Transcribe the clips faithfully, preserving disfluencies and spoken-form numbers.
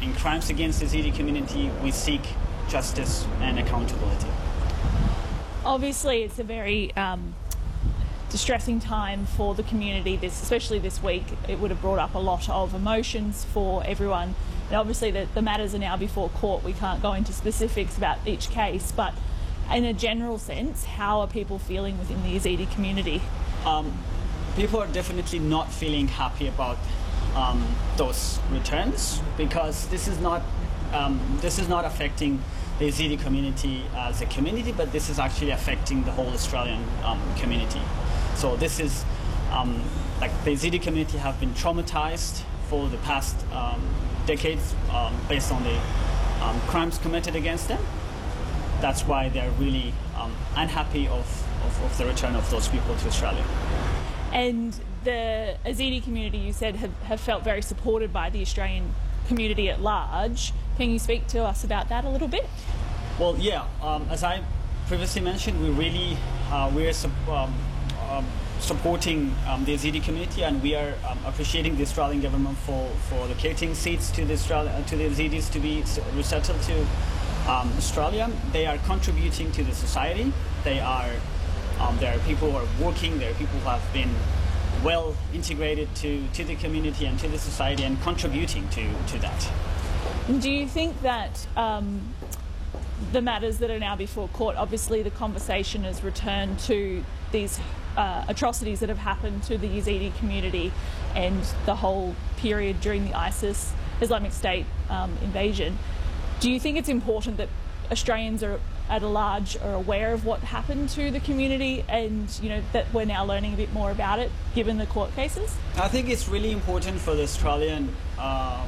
in crimes against the Yazidi community, we seek justice and accountability. Obviously, it's a very um, distressing time for the community, this, especially this week. It would have brought up a lot of emotions for everyone. And obviously, the, the matters are now before court. We can't go into specifics about each case, but in a general sense, how are people feeling within the Yazidi community? Um, people are definitely not feeling happy about um, those returns, because this is not um, this is not affecting the Yazidi community as a community, but this is actually affecting the whole Australian um, community. So this is um, like the Yazidi community have been traumatized for the past um, decades um, based on the um, crimes committed against them. That's why they're really um, unhappy of, of, of the return of those people to Australia. And the Yazidi community, you said, have, have felt very supported by the Australian community at large. Can you speak to us about that a little bit? Well, yeah. Um, as I previously mentioned, we really uh, we're um, um, supporting um, the Yazidi community, and we are um, appreciating the Australian government for, for allocating seats to the Australia, to the Yazidis to be resettled to um, Australia. They are contributing to the society. They are um, there are people who are working. There are people who have been well integrated to, to the community and to the society and contributing to, to that. Do you think that um, the matters that are now before court, obviously the conversation has returned to these uh, atrocities that have happened to the Yazidi community and the whole period during the ISIS Islamic State um, invasion? Do you think it's important that Australians are at a large are aware of what happened to the community, and you know that we're now learning a bit more about it given the court cases? I think it's really important for the Australian um,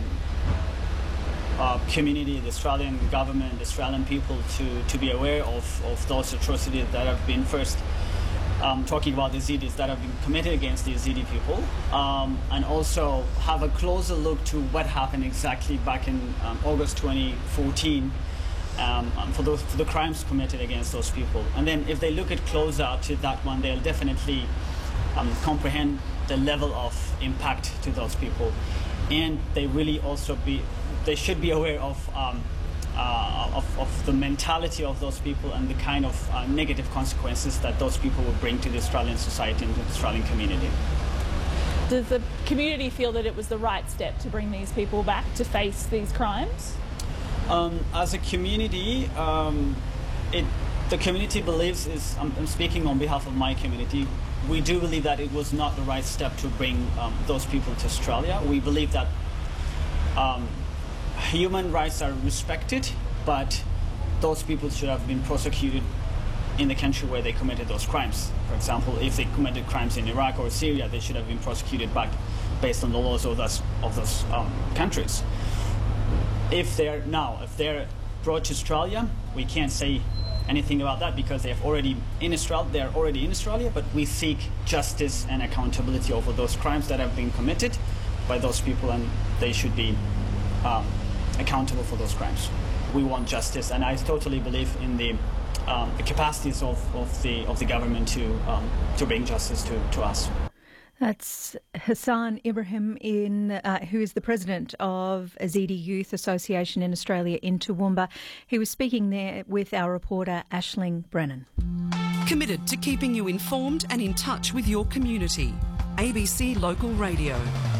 uh, community, the Australian government, the Australian people to, to be aware of, of those atrocities that have been first um, talking about the Yazidis that have been committed against the Yazidi people, um, and also have a closer look to what happened exactly back in um, August twenty fourteen. Um, um, for those for the crimes committed against those people, and then if they look at closer to that one, they'll definitely um, comprehend the level of impact to those people, and they really also be they should be aware of um, uh, of, of the mentality of those people and the kind of uh, negative consequences that those people will bring to the Australian society and to the Australian community. Does the community feel that it was the right step to bring these people back to face these crimes? Um, as a community, um, it, the community believes, is, I'm, I'm speaking on behalf of my community, we do believe that it was not the right step to bring um, those people to Australia. We believe that um, human rights are respected, but those people should have been prosecuted in the country where they committed those crimes. For example, if they committed crimes in Iraq or Syria, they should have been prosecuted back based on the laws of those, of those um, countries. If they're now, if they're brought to Australia, we can't say anything about that because they have already in Australia. They're already in Australia, but we seek justice and accountability over those crimes that have been committed by those people, and they should be um, accountable for those crimes. We want justice, and I totally believe in the, um, the capacities of, of the of the government to um, to bring justice to, to us. That's Hassan Ibrahim, in, uh, who is the president of Yazidi Youth Association in Australia in Toowoomba. He was speaking there with our reporter Aisling Brennan. Committed to keeping you informed and in touch with your community. A B C Local Radio.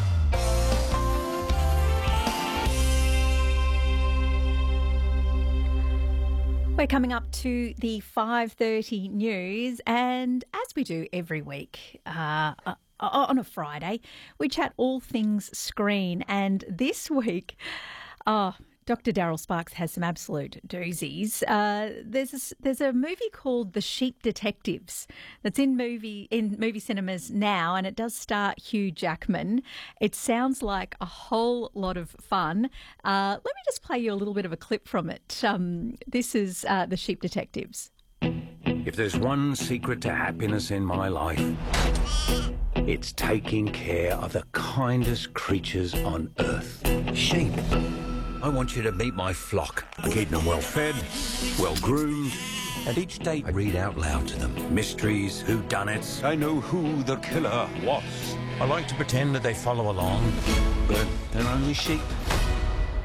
We're coming up to the five thirty news, and as we do every week, uh, on a Friday, we chat all things screen. And this week, oh, Doctor Daryl Sparks has some absolute doozies. Uh, there's a, there's a movie called The Sheep Detectives that's in movie in movie cinemas now, and it does star Hugh Jackman. It sounds like a whole lot of fun. Uh, let me just play you a little bit of a clip from it. Um, this is uh, The Sheep Detectives. If there's one secret to happiness in my life, it's taking care of the kindest creatures on earth. Sheep. I want you to meet my flock. I keep them well fed, well groomed, and each day I read out loud to them mysteries, whodunits. I know who the killer was. I like to pretend that they folloh along, but they're only sheep.